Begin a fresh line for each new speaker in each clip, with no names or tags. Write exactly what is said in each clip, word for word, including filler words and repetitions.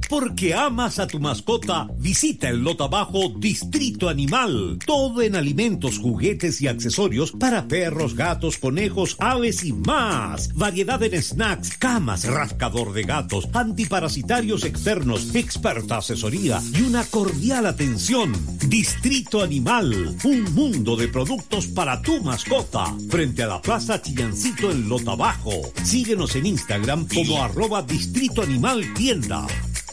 Porque amas a tu mascota, visita el lote abajo Distrito Animal. Todo en alimentos, juguetes y accesorios para perros, gatos, conejos, aves y más. Variedad en snacks, camas, rascador de gatos, antiparasitarios externos, experta asesoría y una cordial atención. Distrito Animal, un mundo de productos para tu mascota. Frente a la Plaza Chillancito en Lota Bajo. Síguenos en Instagram como arroba Distrito Animal Tienda.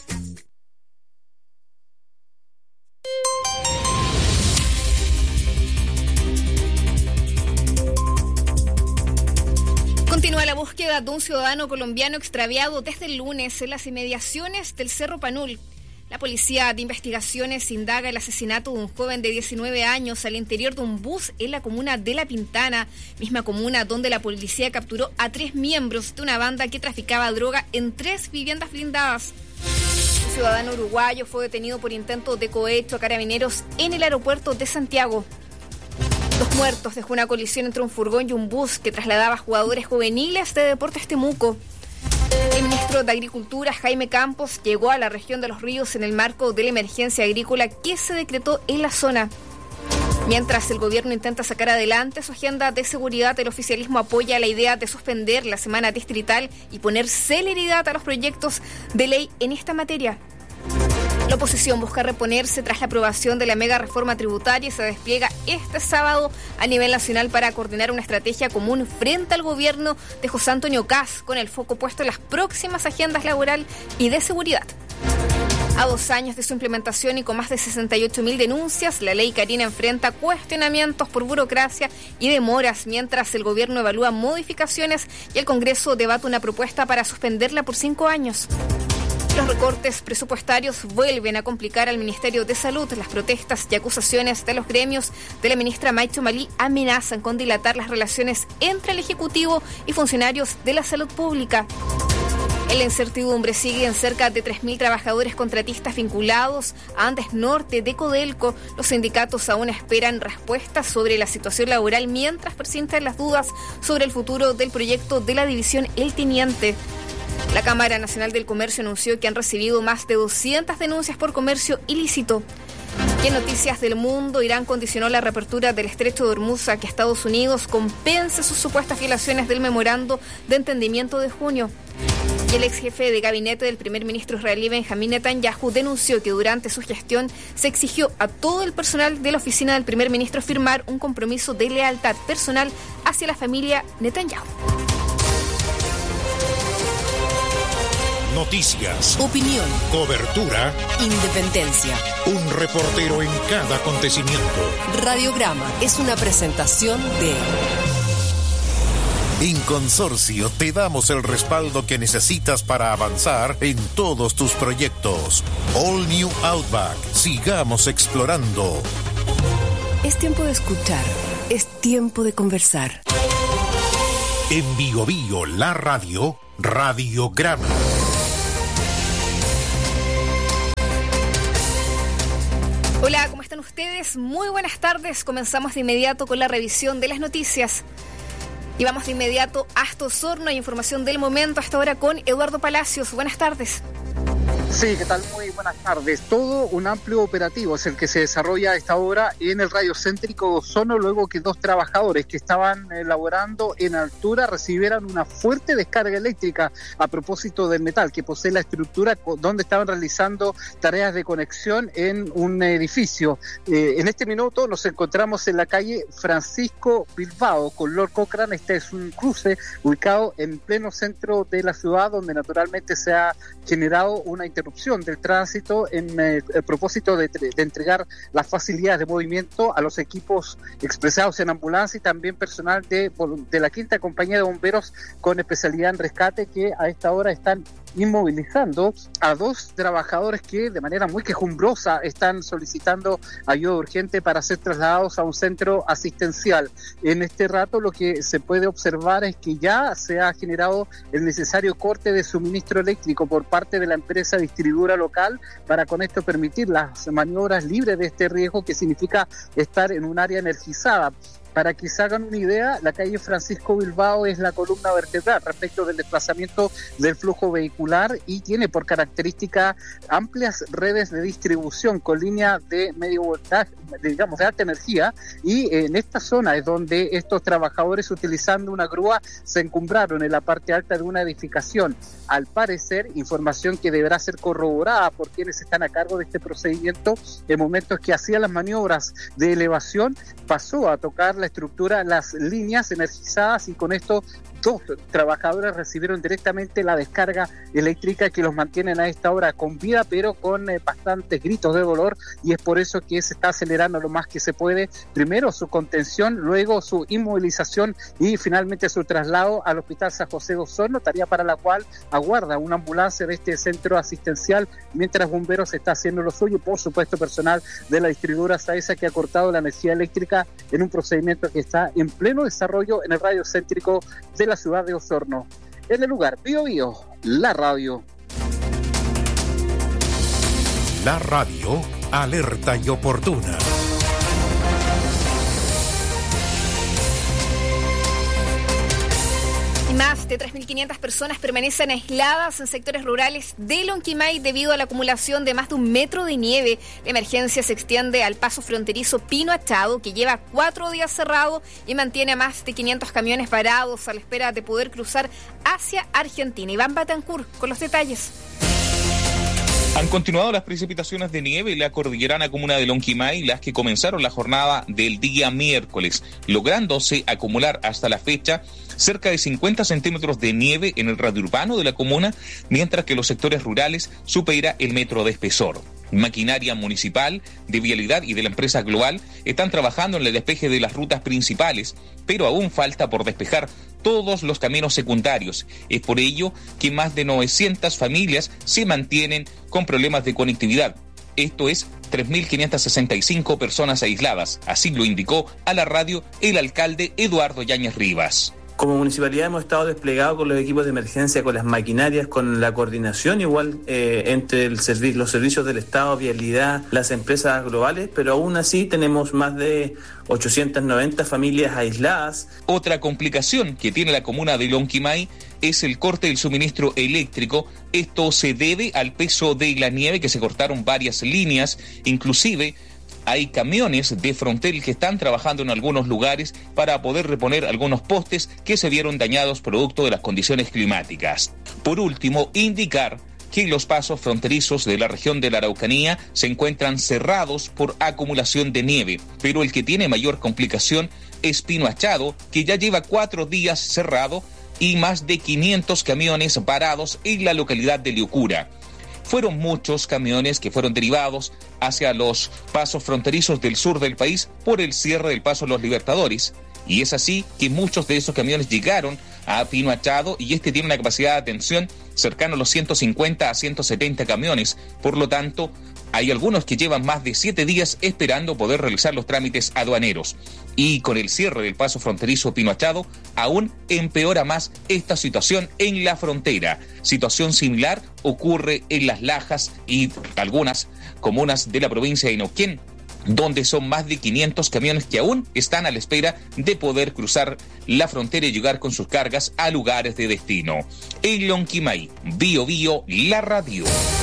Continúa la búsqueda de un ciudadano colombiano extraviado desde el lunes en las inmediaciones del Cerro Panul. La Policía de Investigaciones indaga el asesinato de un joven de diecinueve años al interior de un bus en la comuna de La Pintana, misma comuna donde la policía capturó a tres miembros de una banda que traficaba droga en tres viviendas blindadas. Un ciudadano uruguayo fue detenido por intento de cohecho a carabineros en el aeropuerto de Santiago. Dos muertos dejó una colisión entre un furgón y un bus que trasladaba jugadores juveniles de Deportes Temuco. El ministro de Agricultura, Jaime Campos, llegó a la región de Los Ríos en el marco de la emergencia agrícola que se decretó en la zona. Mientras el gobierno intenta sacar adelante su agenda de seguridad, el oficialismo apoya la idea de suspender la semana distrital y poner celeridad a los proyectos de ley en esta materia. La oposición busca reponerse tras la aprobación de la mega reforma tributaria y se despliega este sábado a nivel nacional para coordinar una estrategia común frente al gobierno de José Antonio Kast, con el foco puesto en las próximas agendas laboral y de seguridad. A dos años de su implementación y con más de sesenta y ocho mil denuncias, la ley Karina enfrenta cuestionamientos por burocracia y demoras, mientras el gobierno evalúa modificaciones y el Congreso debate una propuesta para suspenderla por cinco años. Los recortes presupuestarios vuelven a complicar al Ministerio de Salud. Las protestas y acusaciones de los gremios de la ministra Maicho Malí amenazan con dilatar las relaciones entre el Ejecutivo y funcionarios de la salud pública. La incertidumbre sigue en cerca de tres mil trabajadores contratistas vinculados a Andes Norte de Codelco. Los sindicatos aún esperan respuestas sobre la situación laboral mientras persisten las dudas sobre el futuro del proyecto de la división El Teniente. La Cámara Nacional del Comercio anunció que han recibido más de doscientas denuncias por comercio ilícito. Y en Noticias del Mundo, Irán condicionó la reapertura del Estrecho de Hormuz a que Estados Unidos compense sus supuestas violaciones del memorando de entendimiento de junio. Y el ex jefe de gabinete del primer ministro israelí Benjamín Netanyahu denunció que durante su gestión se exigió a todo el personal de la oficina del primer ministro firmar un compromiso de lealtad personal hacia la familia Netanyahu.
Noticias,
opinión,
cobertura,
independencia.
Un reportero en cada acontecimiento.
Radiograma es una presentación de...
En Consorcio te damos el respaldo que necesitas para avanzar en todos tus proyectos. All New Outback. Sigamos explorando.
Es tiempo de escuchar. Es tiempo de conversar.
En Bio Bio, la radio, Radiograma.
Hola, ¿cómo están ustedes? Muy buenas tardes. Comenzamos de inmediato con la revisión de las noticias. Y vamos de inmediato hasta Osorno. Hay información del momento hasta ahora con Eduardo Palacios. Buenas tardes.
Sí, ¿qué tal? Muy buenas tardes. Todo un amplio operativo es el que se desarrolla a esta hora en el radio céntrico de Osorno, luego que dos trabajadores que estaban elaborando en altura recibieran una fuerte descarga eléctrica a propósito del metal que posee la estructura donde estaban realizando tareas de conexión en un edificio. Eh, en este minuto nos encontramos en la calle Francisco Bilbao con Lord Cochrane. Este es un cruce ubicado en pleno centro de la ciudad, donde naturalmente se ha generado una interrupción del tránsito en eh, el propósito de, de entregar las facilidades de movimiento a los equipos expresados en ambulancia y también personal de, de la quinta compañía de bomberos con especialidad en rescate, que a esta hora están inmovilizando a dos trabajadores que de manera muy quejumbrosa están solicitando ayuda urgente para ser trasladados a un centro asistencial. En este rato lo que se puede observar es que ya se ha generado el necesario corte de suministro eléctrico por parte de la empresa distribuidora local para con esto permitir las maniobras libres de este riesgo que significa estar en un área energizada. Para que se hagan una idea, la calle Francisco Bilbao es la columna vertebral respecto del desplazamiento del flujo vehicular y tiene por característica amplias redes de distribución con línea de medio voltaje, digamos de alta energía, y en esta zona es donde estos trabajadores utilizando una grúa se encumbraron en la parte alta de una edificación. Al parecer, información que deberá ser corroborada por quienes están a cargo de este procedimiento, en momentos que hacían las maniobras de elevación, pasó a tocar la estructura, las líneas energizadas, y con esto dos trabajadores recibieron directamente la descarga eléctrica que los mantienen a esta hora con vida, pero con eh, bastantes gritos de dolor, y es por eso que se está acelerando lo más que se puede, primero su contención, luego su inmovilización y finalmente su traslado al Hospital San José de Osorno, tarea para la cual aguarda una ambulancia de este centro asistencial, mientras bomberos está haciendo lo suyo, por supuesto personal de la distribuidora SAESA, que ha cortado la energía eléctrica en un procedimiento que está en pleno desarrollo en el radio céntrico de la ciudad de Osorno. En el lugar, Bío Bío, la radio.
La radio, alerta y oportuna.
Y más de tres mil quinientas personas permanecen aisladas en sectores rurales de Lonquimay debido a la acumulación de más de un metro de nieve. La emergencia se extiende al paso fronterizo Pino Achado, que lleva cuatro días cerrado y mantiene a más de quinientos camiones varados a la espera de poder cruzar hacia Argentina. Iván Batancur con los detalles.
Han continuado las precipitaciones de nieve en la cordillerana comuna de Lonquimay, las que comenzaron la jornada del día miércoles, lográndose acumular hasta la fecha cerca de cincuenta centímetros de nieve en el radio urbano de la comuna, mientras que los sectores rurales supera el metro de espesor. Maquinaria municipal, de vialidad y de la empresa Global están trabajando en el despeje de las rutas principales, pero aún falta por despejar todos los caminos secundarios. Es por ello que más de novecientas familias se mantienen con problemas de conectividad. Esto es tres mil quinientas sesenta y cinco personas aisladas, así lo indicó a la radio el alcalde Eduardo Yáñez Rivas.
Como municipalidad hemos estado desplegados con los equipos de emergencia, con las maquinarias, con la coordinación igual eh, entre el servi- los servicios del Estado, vialidad, las empresas globales, pero aún así tenemos más de ochocientas noventa familias aisladas.
Otra complicación que tiene la comuna de Lonquimay es el corte del suministro eléctrico. Esto se debe al peso de la nieve, que se cortaron varias líneas, inclusive hay camiones de Frontel que están trabajando en algunos lugares para poder reponer algunos postes que se vieron dañados producto de las condiciones climáticas. Por último, indicar que los pasos fronterizos de la región de la Araucanía se encuentran cerrados por acumulación de nieve, pero el que tiene mayor complicación es Pino Achado, que ya lleva cuatro días cerrado y más de quinientos camiones varados en la localidad de Liucura. Fueron muchos camiones que fueron derivados hacia los pasos fronterizos del sur del país por el cierre del paso Los Libertadores. Y es así que muchos de esos camiones llegaron a Pino Achado, y este tiene una capacidad de atención cercana a los ciento cincuenta a ciento setenta camiones. Por lo tanto, hay algunos que llevan más de siete días esperando poder realizar los trámites aduaneros. Y con el cierre del paso fronterizo Pino Achado, aún empeora más esta situación en la frontera. Situación similar ocurre en Las Lajas y algunas comunas de la provincia de Neuquén, donde son más de quinientos camiones que aún están a la espera de poder cruzar la frontera y llegar con sus cargas a lugares de destino. En Lonquimay, Bío Bío, la radio.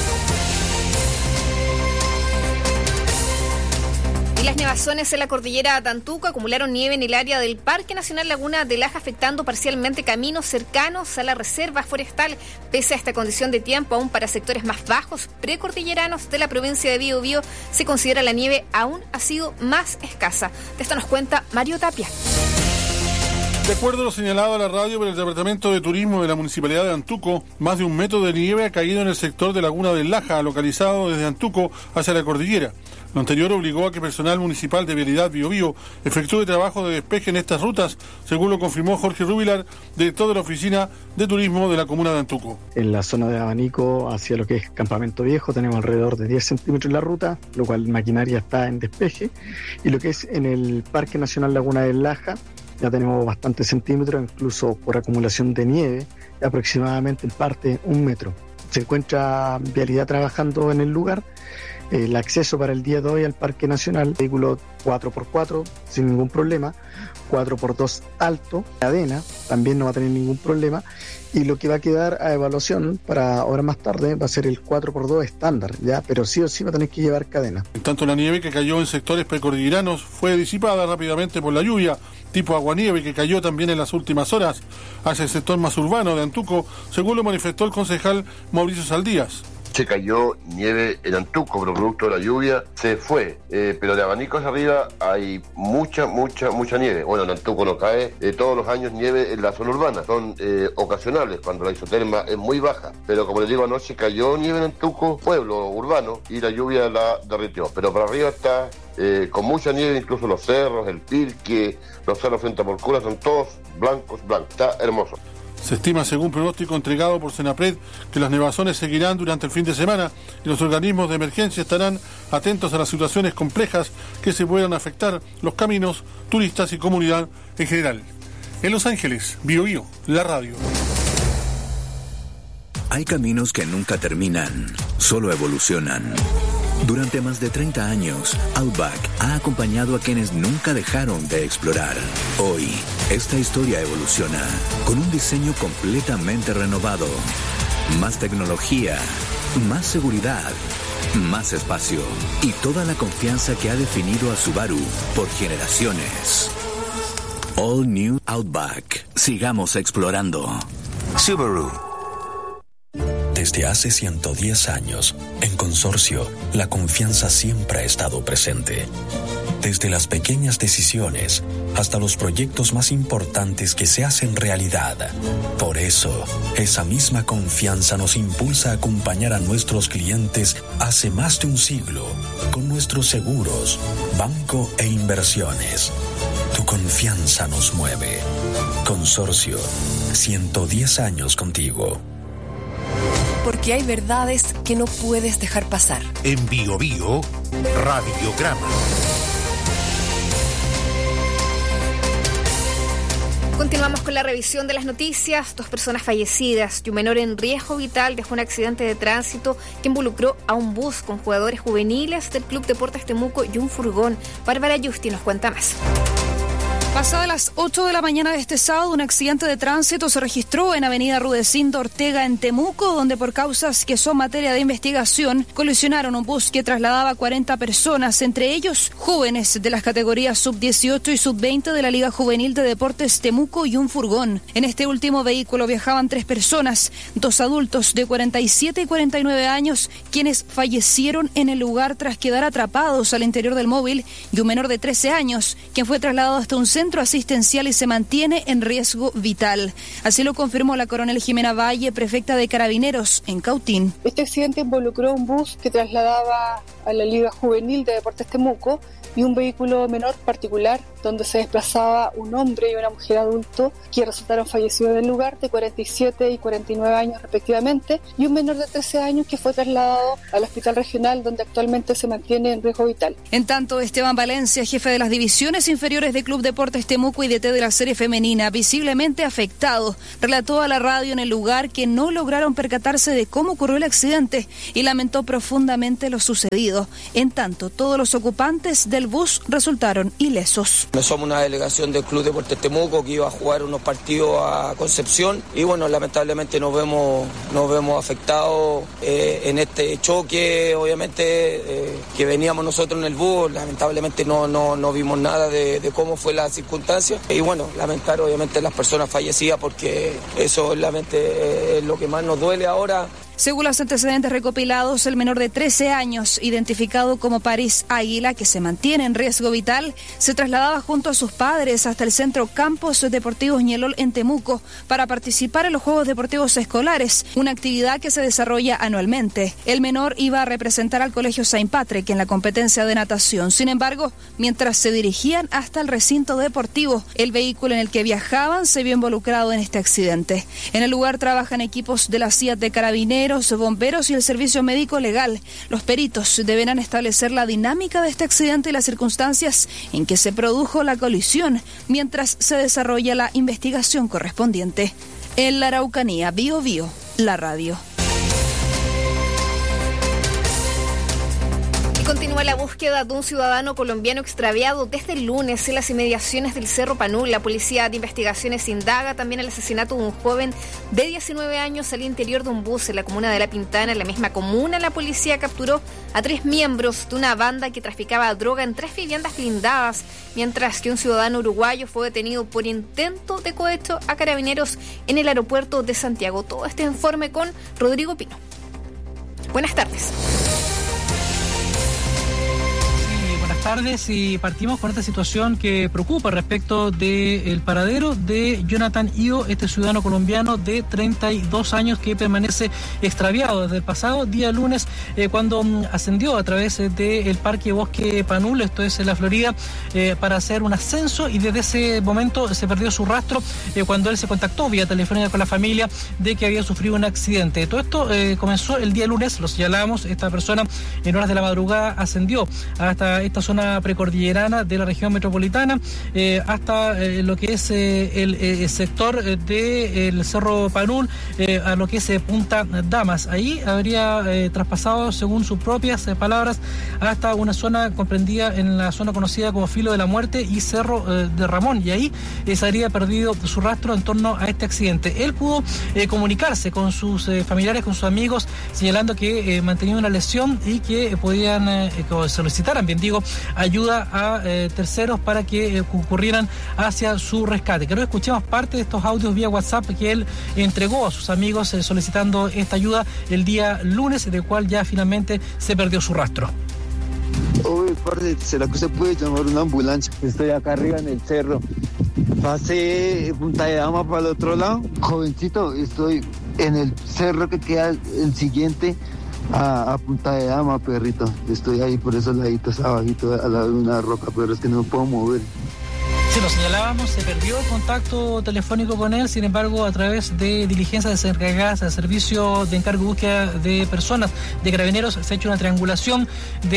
Las nevazones en la cordillera Tantuco acumularon nieve en el área del Parque Nacional Laguna de Laja, afectando parcialmente caminos cercanos a la reserva forestal. Pese a esta condición de tiempo, aún para sectores más bajos, precordilleranos de la provincia de Bío Bío, se considera la nieve aún ha sido más escasa. De esto nos cuenta Mario Tapia.
De acuerdo a lo señalado a la radio por el Departamento de Turismo de la Municipalidad de Antuco, más de un metro de nieve ha caído en el sector de Laguna del Laja, localizado desde Antuco hacia la cordillera. Lo anterior obligó a que personal municipal de Vialidad Bío Bío efectúe trabajo de despeje en estas rutas, según lo confirmó Jorge Rubilar, director de la Oficina de Turismo de la Comuna de Antuco.
En la zona de Abanico, hacia lo que es Campamento Viejo, tenemos alrededor de diez centímetros en la ruta, lo cual maquinaria está en despeje. Y lo que es en el Parque Nacional Laguna del Laja, ya tenemos bastantes centímetros, incluso por acumulación de nieve, aproximadamente en parte un metro. Se encuentra Vialidad trabajando en el lugar. El acceso para el día de hoy al Parque Nacional, vehículo cuatro por cuatro sin ningún problema, cuatro por dos alto, cadena, también no va a tener ningún problema, y lo que va a quedar a evaluación para ahora más tarde va a ser el cuatro por dos estándar, ya, pero sí o sí va a tener que llevar cadena.
En tanto, la nieve que cayó en sectores precordilleranos fue disipada rápidamente por la lluvia, tipo aguanieve que cayó también en las últimas horas hacia el sector más urbano de Antuco, según lo manifestó el concejal Mauricio Saldías.
Se cayó nieve en Antuco, pero producto de la lluvia se fue, eh, pero de abanicos arriba hay mucha, mucha, mucha nieve. Bueno, en Antuco no cae eh, todos los años nieve en la zona urbana, son eh, ocasionales cuando la isoterma es muy baja, pero como les digo, anoche cayó nieve en Antuco, pueblo urbano, y la lluvia la derritió, pero para arriba está eh, con mucha nieve, incluso los cerros, el Pirque, los cerros frente a Porcura, son todos blancos, blancos, está hermoso.
Se estima, según pronóstico entregado por Senapred, que las nevazones seguirán durante el fin de semana y los organismos de emergencia estarán atentos a las situaciones complejas que se puedan afectar los caminos, turistas y comunidad en general. En Los Ángeles, Bio Bio, la radio.
Hay caminos que nunca terminan, solo evolucionan. Durante más de treinta años, Outback ha acompañado a quienes nunca dejaron de explorar. Hoy, esta historia evoluciona con un diseño completamente renovado. Más tecnología, más seguridad, más espacio y toda la confianza que ha definido a Subaru por generaciones. All New Outback. Sigamos explorando. Subaru.
Desde hace ciento diez años, en Consorcio, la confianza siempre ha estado presente. Desde las pequeñas decisiones hasta los proyectos más importantes que se hacen realidad. Por eso, esa misma confianza nos impulsa a acompañar a nuestros clientes hace más de un siglo con nuestros seguros, banco e inversiones. Tu confianza nos mueve. Consorcio, ciento diez años contigo.
Porque hay verdades que no puedes dejar pasar.
En Bio Bio, Radiograma.
Continuamos con la revisión de las noticias. Dos personas fallecidas y un menor en riesgo vital dejó un accidente de tránsito que involucró a un bus con jugadores juveniles del Club Deportes Temuco y un furgón. Bárbara Yusti nos cuenta más.
Pasadas las ocho de la mañana de este sábado, un accidente de tránsito se registró en avenida Rudecindo Ortega en Temuco, donde por causas que son materia de investigación, colisionaron un bus que trasladaba cuarenta personas, entre ellos jóvenes de las categorías sub dieciocho y sub veinte de la Liga Juvenil de Deportes Temuco y un furgón. En este último vehículo viajaban tres personas, dos adultos de cuarenta y siete y cuarenta y nueve años, quienes fallecieron en el lugar tras quedar atrapados al interior del móvil, y un menor de trece años, quien fue trasladado hasta un centro centro asistencial y se mantiene en riesgo vital. Así lo confirmó la coronel Jimena Valle, prefecta de Carabineros en Cautín.
Este accidente involucró un bus que trasladaba a la Liga Juvenil de Deportes Temuco y un vehículo menor particular donde se desplazaba un hombre y una mujer adulto que resultaron fallecidos en el lugar, de cuarenta y siete y cuarenta y nueve años respectivamente, y un menor de trece años que fue trasladado al hospital regional donde actualmente se mantiene en riesgo vital.
En tanto, Esteban Valencia, jefe de las divisiones inferiores de Club Deportes Temuco y D T de la serie femenina, visiblemente afectado, relató a la radio en el lugar que no lograron percatarse de cómo ocurrió el accidente y lamentó profundamente lo sucedido. En tanto, todos los ocupantes del bus resultaron ilesos.
Somos una delegación del Club Deportes Temuco que iba a jugar unos partidos a Concepción y bueno, lamentablemente nos vemos, nos vemos afectados eh, en este choque, obviamente eh, que veníamos nosotros en el bus, lamentablemente no, no, no vimos nada de, de cómo fue la circunstancia y bueno, lamentar obviamente las personas fallecidas porque eso obviamente es lo que más nos duele ahora.
Según los antecedentes recopilados, el menor de trece años, identificado como París Águila, que se mantiene en riesgo vital, se trasladaba junto a sus padres hasta el Centro Campos Deportivos Ñelol en Temuco para participar en los Juegos Deportivos Escolares, una actividad que se desarrolla anualmente. El menor iba a representar al Colegio Saint Patrick en la competencia de natación. Sin embargo, mientras se dirigían hasta el recinto deportivo, el vehículo en el que viajaban se vio involucrado en este accidente. En el lugar trabajan equipos de la C I A T de Carabineros, bomberos y el servicio médico legal. Los peritos deberán establecer la dinámica de este accidente y las circunstancias en que se produjo la colisión mientras se desarrolla la investigación correspondiente. En la Araucanía, Bio Bio, la radio.
Continúa la búsqueda de un ciudadano colombiano extraviado desde el lunes en las inmediaciones del Cerro Panul. La Policía de Investigaciones indaga también el asesinato de un joven de diecinueve años al interior de un bus en la comuna de La Pintana. En la misma comuna, la policía capturó a tres miembros de una banda que traficaba droga en tres viviendas blindadas, mientras que un ciudadano uruguayo fue detenido por intento de cohecho a carabineros en el aeropuerto de Santiago. Todo este informe con Rodrigo Pino. Buenas tardes.
Buenas tardes, y partimos con esta situación que preocupa respecto del paradero de Jonathan Io, este ciudadano colombiano de treinta y dos años que permanece extraviado desde el pasado día lunes, eh, cuando ascendió a través del Parque Bosque Panul, esto es en la Florida, eh, para hacer un ascenso, y desde ese momento se perdió su rastro eh, cuando él se contactó vía telefónica con la familia de que había sufrido un accidente. Todo esto eh, comenzó el día lunes, lo señalábamos, esta persona en horas de la madrugada ascendió hasta esta zona precordillerana de la región metropolitana, eh, hasta eh, lo que es eh, el, el sector del de, eh, Cerro Panul, eh, a lo que es eh, Punta Damas. Ahí habría eh, traspasado, según sus propias eh, palabras, hasta una zona comprendida en la zona conocida como Filo de la Muerte y Cerro eh, de Ramón, y ahí eh, se habría perdido su rastro en torno a este accidente. Él pudo eh, comunicarse con sus eh, familiares, con sus amigos, señalando que eh, mantenía una lesión y que eh, podían eh, que solicitaran, bien digo, ayuda a eh, terceros para que eh, concurrieran hacia su rescate. Creo que escuchemos parte de estos audios vía WhatsApp que él entregó a sus amigos eh, solicitando esta ayuda el día lunes, del cual ya finalmente se perdió su rastro.
Oye, parce, ¿será que usted puede llamar una ambulancia? Estoy acá arriba en el cerro. Pasé Punta de Dama para el otro lado. Jovencito, estoy en el cerro que queda el siguiente A, a Punta de Dama, perrito. Estoy ahí por esos laditos abajito, al lado de una roca, pero es que no me puedo mover.
Sí, lo señalábamos, se perdió el contacto telefónico con él, sin embargo, a través de diligencias desencargadas al servicio de encargo y búsqueda de personas de Carabineros, se ha hecho una triangulación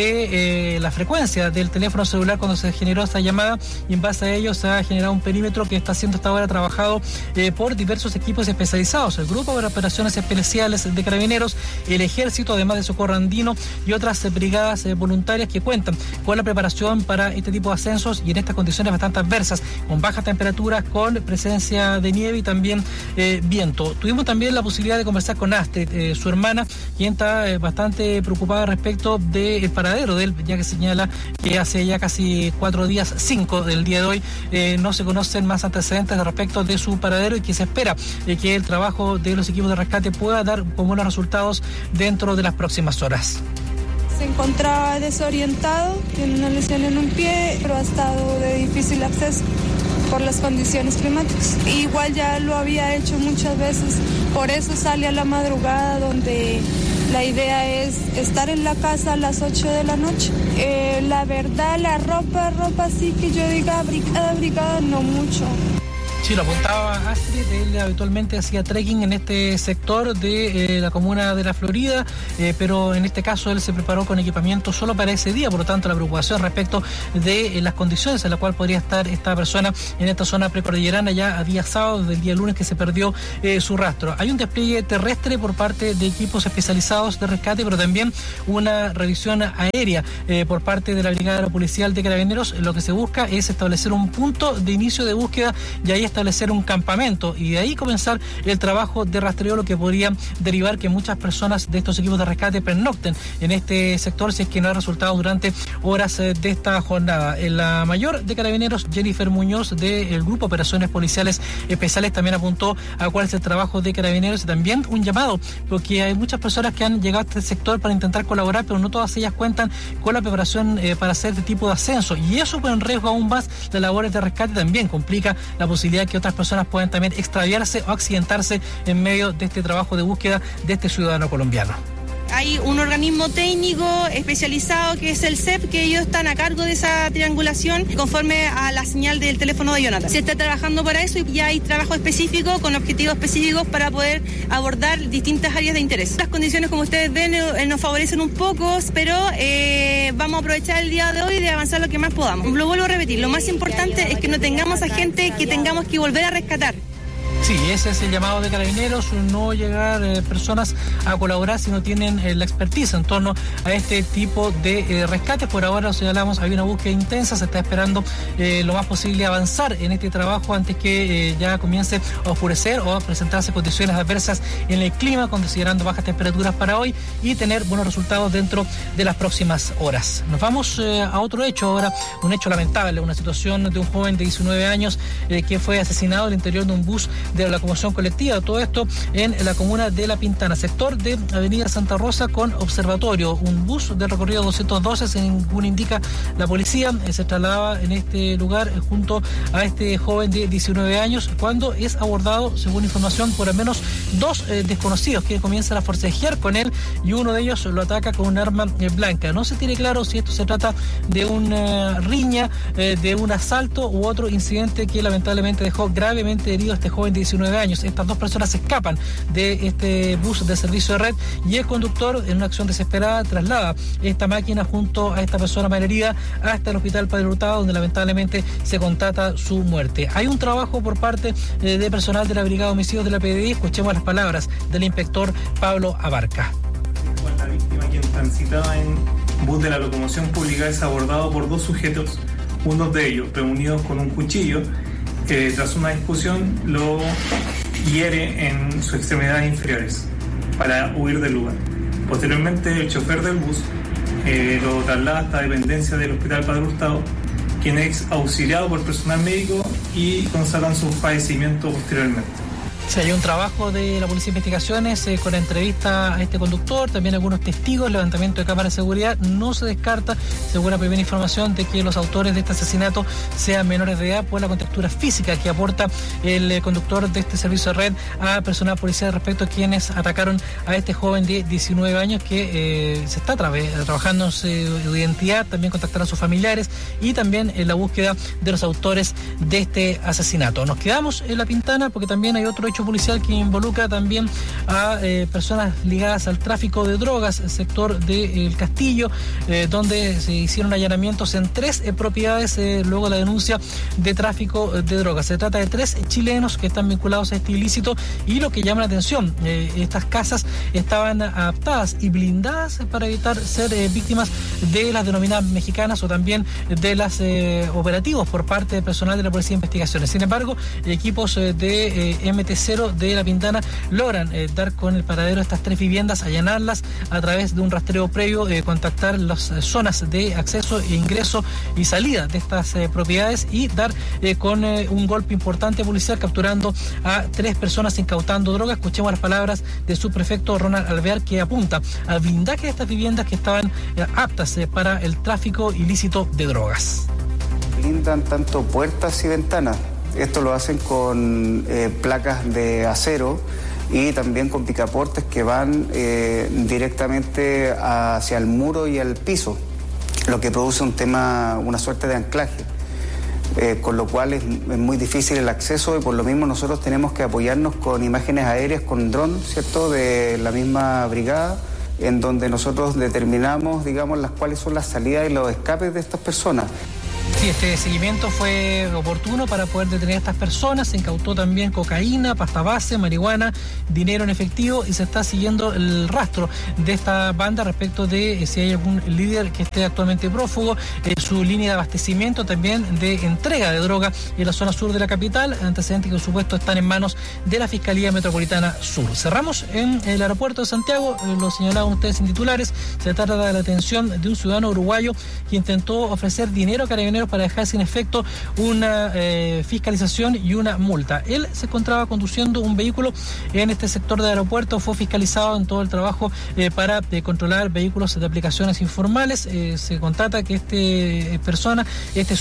de eh, la frecuencia del teléfono celular cuando se generó esta llamada, y en base a ello se ha generado un perímetro que está siendo hasta ahora trabajado eh, por diversos equipos especializados, el Grupo de Operaciones Especiales de Carabineros, el Ejército, además de Socorro Andino y otras eh, brigadas eh, voluntarias que cuentan con la preparación para este tipo de ascensos y en estas condiciones bastante adversas, con bajas temperaturas, con presencia de nieve y también eh, viento. Tuvimos también la posibilidad de conversar con Astrid, eh, su hermana, quien está eh, bastante preocupada respecto del paradero de él, ya que señala que hace ya casi cuatro días, cinco del día de hoy, eh, no se conocen más antecedentes respecto de su paradero, y que se espera eh, que el trabajo de los equipos de rescate pueda dar con buenos resultados dentro de las próximas horas.
Se encontraba desorientado, tiene una lesión en un pie, pero ha estado de difícil acceso por las condiciones climáticas. Igual ya lo había hecho muchas veces, por eso sale a la madrugada, donde la idea es estar en la casa a las ocho de la noche. Eh, la verdad, la ropa, ropa sí que yo diga abrigada, abrigada, no mucho.
Sí, lo apuntaba Astrid, él habitualmente hacía trekking en este sector de eh, la comuna de la Florida, eh, pero en este caso él se preparó con equipamiento solo para ese día, por lo tanto la preocupación respecto de eh, las condiciones en las cuales podría estar esta persona en esta zona precordillerana ya a día sábado, desde el día lunes que se perdió eh, su rastro. Hay un despliegue terrestre por parte de equipos especializados de rescate, pero también una revisión aérea eh, por parte de la Brigada Policial de Carabineros. Lo que se busca es establecer un punto de inicio de búsqueda y ahí establecer un campamento y de ahí comenzar el trabajo de rastreo, lo que podría derivar que muchas personas de estos equipos de rescate pernocten en este sector si es que no ha resultado durante horas de esta jornada. La mayor de Carabineros, Jennifer Muñoz, del Grupo Operaciones Policiales Especiales, también apuntó a cuál es el trabajo de Carabineros y también un llamado, porque hay muchas personas que han llegado a este sector para intentar colaborar, pero no todas ellas cuentan con la preparación eh, para hacer este tipo de ascenso, y eso pone en riesgo aún más las labores de rescate, también complica la posibilidad de que otras personas puedan también extraviarse o accidentarse en medio de este trabajo de búsqueda de este ciudadano colombiano.
Hay un organismo técnico especializado que es el C E P, que ellos están a cargo de esa triangulación conforme a la señal del teléfono de Jonathan. Se está trabajando para eso y ya hay trabajo específico con objetivos específicos para poder abordar distintas áreas de interés. Las condiciones, como ustedes ven, eh, nos favorecen un poco, pero eh, vamos a aprovechar el día de hoy de avanzar lo que más podamos. Lo vuelvo a repetir, lo más importante es que no tengamos a gente que tengamos que volver a rescatar.
Sí, ese es el llamado de Carabineros, no llegar eh, personas a colaborar si no tienen eh, la expertise en torno a este tipo de eh, rescates. Por ahora, lo señalamos, hay una búsqueda intensa, se está esperando eh, lo más posible avanzar en este trabajo antes que eh, ya comience a oscurecer o a presentarse condiciones adversas en el clima, considerando bajas temperaturas para hoy, y tener buenos resultados dentro de las próximas horas. Nos vamos eh, a otro hecho ahora, un hecho lamentable, una situación de un joven de diecinueve años eh, que fue asesinado al interior de un bus de la locomoción colectiva. Todo esto en la comuna de La Pintana, sector de Avenida Santa Rosa con Observatorio. Un bus de recorrido doscientos doce, según indica la policía, eh, se trasladaba en este lugar eh, junto a este joven de diecinueve años cuando es abordado, según información, por al menos dos eh, desconocidos que comienzan a forcejear con él y uno de ellos lo ataca con un arma eh, blanca. No se tiene claro si esto se trata de una riña, eh, de un asalto u otro incidente que lamentablemente dejó gravemente herido a este joven de diecinueve años. Estas dos personas escapan de este bus de servicio de red y el conductor, en una acción desesperada, traslada esta máquina junto a esta persona malherida hasta el hospital Padre Hurtado, donde lamentablemente se constata su muerte. Hay un trabajo por parte eh, de personal de la Brigada de Homicidios de la P D I. Escuchemos las palabras del inspector Pablo Abarca.
La víctima, quien transitaba en bus de la locomoción pública, es abordado por dos sujetos, uno de ellos reunidos con un cuchillo, que tras una discusión lo hiere en sus extremidades inferiores para huir del lugar. Posteriormente, el chofer del bus eh, lo traslada hasta dependencia del Hospital Padre Hurtado, quien es auxiliado por personal médico y constatan su fallecimiento posteriormente.
Sí, hay un trabajo de la Policía de Investigaciones eh, con la entrevista a este conductor, también algunos testigos, levantamiento de cámaras de seguridad. No se descarta, según la primera información, de que los autores de este asesinato sean menores de edad por la contextura física que aporta el eh, conductor de este servicio de red a personal policial respecto a quienes atacaron a este joven de diecinueve años que eh, se está tra trabajando en su identidad, también contactar a sus familiares y también en la búsqueda de los autores de este asesinato. Nos quedamos en La Pintana porque también hay otro hecho policial que involucra también a eh, personas ligadas al tráfico de drogas, el sector del Castillo, eh, donde se hicieron allanamientos en tres eh, propiedades eh, luego de la denuncia de tráfico de drogas. Se trata de tres chilenos que están vinculados a este ilícito y lo que llama la atención, eh, estas casas estaban adaptadas y blindadas para evitar ser eh, víctimas de las denominadas mexicanas o también de las eh, operativos por parte del personal de la Policía de Investigaciones. Sin embargo, equipos eh, de eh, M T C de La Pintana logran eh, dar con el paradero de estas tres viviendas, allanarlas a través de un rastreo previo, eh, contactar las eh, zonas de acceso e ingreso y salida de estas eh, propiedades y dar eh, con eh, un golpe importante policial, capturando a tres personas incautando drogas. Escuchemos las palabras de su prefecto Ronald Alvear, que apunta al blindaje de estas viviendas que estaban eh, aptas eh, para el tráfico ilícito de drogas.
Blindan tanto puertas y ventanas. Esto lo hacen con eh, placas de acero y también con picaportes que van eh, directamente hacia el muro y al piso, lo que produce un tema, una suerte de anclaje, eh, con lo cual es, es muy difícil el acceso y por lo mismo nosotros tenemos que apoyarnos con imágenes aéreas, con dron, ¿cierto?, de la misma brigada, en donde nosotros determinamos, digamos, las cuáles son las salidas y los escapes de estas personas.
Sí, este seguimiento fue oportuno para poder detener a estas personas. Se incautó también cocaína, pasta base, marihuana, dinero en efectivo y se está siguiendo el rastro de esta banda respecto de eh, si hay algún líder que esté actualmente prófugo, eh, su línea de abastecimiento también de entrega de droga en la zona sur de la capital, antecedentes que por supuesto están en manos de la Fiscalía Metropolitana Sur. Cerramos en el aeropuerto de Santiago, eh, lo señalaban ustedes en titulares, se trata de la detención de un ciudadano uruguayo que intentó ofrecer dinero a Carabineros para dejar sin efecto una eh, fiscalización y una multa. Él se encontraba conduciendo un vehículo en este sector del aeropuerto, fue fiscalizado en todo el trabajo eh, para eh, controlar vehículos de aplicaciones informales. Eh, se constata que este eh, persona, este